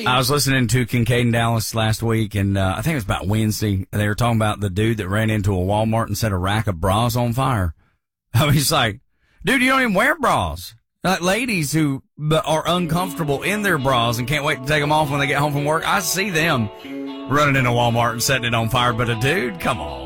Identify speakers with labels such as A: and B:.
A: I was listening to Kincaid and Dallas last week, and I think it was about Wednesday. They were talking about the dude that ran into a Walmart and set a rack of bras on fire. I mean, it's like, dude, you don't even wear bras. Like ladies who are uncomfortable in their bras and can't wait to take them off when they get home from work, I see them running into Walmart and setting it on fire. But a dude, come on.